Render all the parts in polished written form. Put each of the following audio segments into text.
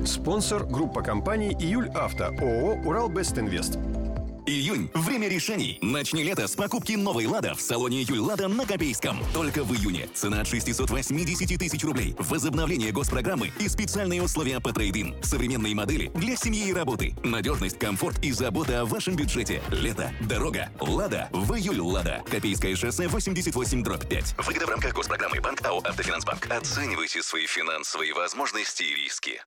Спонсор — группа компаний «Июль Авто», ООО «Урал-Бест-Инвест». Июнь – время решений. Начни лето с покупки новой «Лада» в салоне «Июль Лада» на Копейском. Только в июне. Цена от 680 тысяч рублей. Возобновление госпрограммы и специальные условия по трейд-ин. Современные модели для семьи и работы. Надежность, комфорт и забота о вашем бюджете. Лето. Дорога. «Лада» в «Июль Лада». Копейское шоссе 88/5. Выгода в рамках госпрограммы Банк АО «Автофинансбанк». Оценивайте свои финансовые возможности и риски.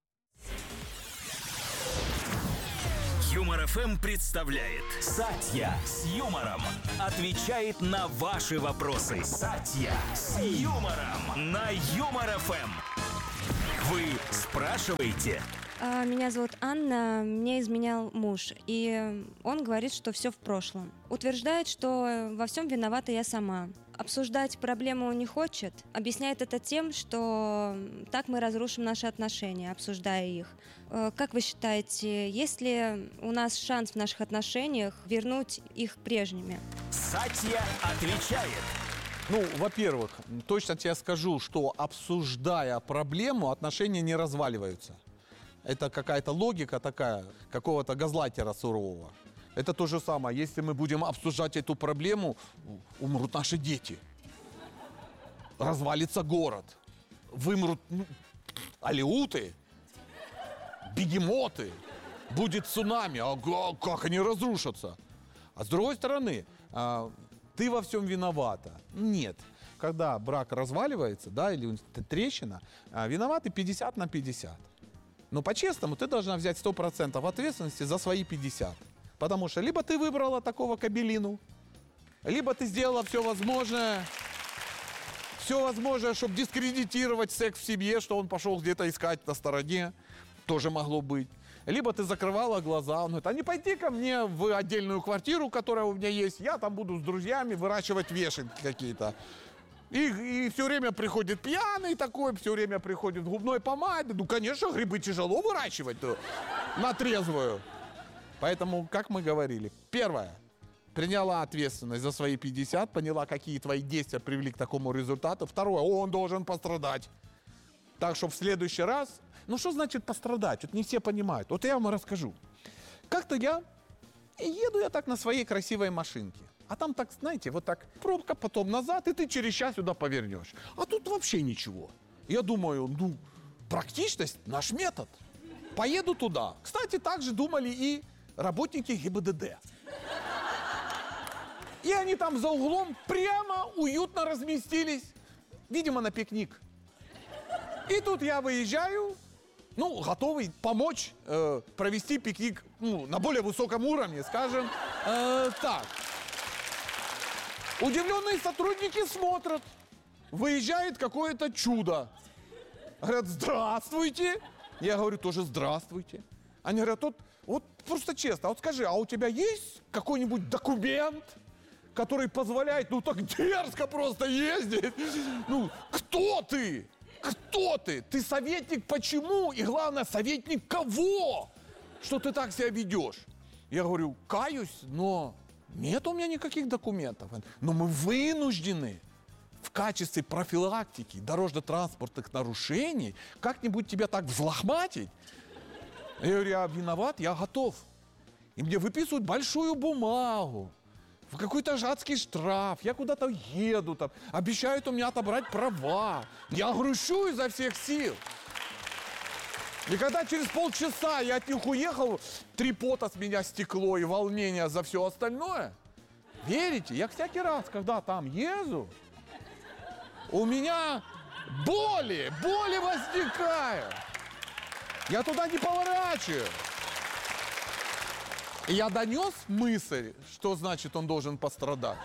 Юмор ФМ представляет «Сатья с юмором» отвечает на ваши вопросы. «Сатья с юмором» на Юмор ФМ. Вы спрашиваете. Меня зовут Анна, мне изменял муж, и он говорит, что все в прошлом. Утверждает, что во всем виновата я сама. Обсуждать проблему не хочет, объясняет это тем, что так мы разрушим наши отношения, обсуждая их. Как вы считаете, есть ли у нас шанс в наших отношениях вернуть их прежними? Сатья отвечает. Ну, во-первых, точно тебе скажу, что обсуждая проблему, отношения не разваливаются. Это какая-то логика такая, какого-то газлайтера сурового. Это то же самое, если мы будем обсуждать эту проблему, умрут наши дети. Развалится город. Вымрут алеуты, бегемоты. Будет цунами. А как они разрушатся? А с другой стороны, ты во всем виновата. Нет. Когда брак разваливается, да, или трещина, виноваты 50 на 50. Но по-честному ты должна взять 100% ответственности за свои 50. Потому что либо ты выбрала такого кобелину, либо ты сделала все возможное, чтобы дискредитировать секс в семье, что он пошел где-то искать на стороне. Тоже могло быть. Либо ты закрывала глаза. Он говорит, а не пойди ко мне в отдельную квартиру, которая у меня есть. Я там буду с друзьями выращивать вешенки какие-то. И все время приходит пьяный такой, все время приходит в губной помаде. Ну, конечно, грибы тяжело выращивать-то на трезвую. Поэтому, как мы говорили, первое, приняла ответственность за свои 50, поняла, какие твои действия привели к такому результату. Второе, он должен пострадать. Так что в следующий раз... Ну, что значит пострадать? Вот не все понимают. Вот я вам расскажу. Как-то еду я так на своей красивой машинке. А там так, знаете, вот так пробка, потом назад, и ты через час сюда повернешь. А тут вообще ничего. Я думаю, практичность – наш метод. Поеду туда. Кстати, так же думали и работники ГИБДД. И они там за углом прямо уютно разместились. Видимо, на пикник. И тут я выезжаю, готовый помочь провести пикник на более высоком уровне, скажем так. Удивленные сотрудники смотрят. Выезжает какое-то чудо. Говорят, здравствуйте. Я говорю, тоже здравствуйте. Они говорят, вот просто честно, вот скажи, а у тебя есть какой-нибудь документ, который позволяет, так дерзко просто ездить? Кто ты? Кто ты? Ты советник почему? И главное, советник кого? Что ты так себя ведешь? Я говорю, каюсь, но нет у меня никаких документов. Но мы вынуждены в качестве профилактики дорожно-транспортных нарушений как-нибудь тебя так взлохматить. Я говорю, я виноват, я готов. И мне выписывают большую бумагу, в какой-то жадский штраф, я куда-то еду, там, обещают у меня отобрать права. Я грущу изо всех сил. И когда через полчаса я от них уехал, 3 пота с меня стекло и волнение за все остальное, верите, я всякий раз, когда там езжу, у меня боли возникают. Я туда не поворачиваю. И я донес мысль, что значит он должен пострадать.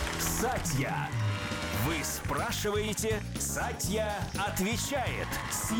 Сатья. Вы спрашиваете, Сатья отвечает.